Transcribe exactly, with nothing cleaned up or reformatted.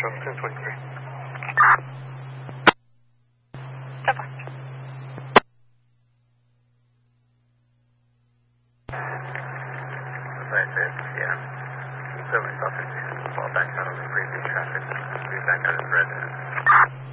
Charles ten twenty-three. As I said, yeah. Certainly nothing to fall back on the previous traffic.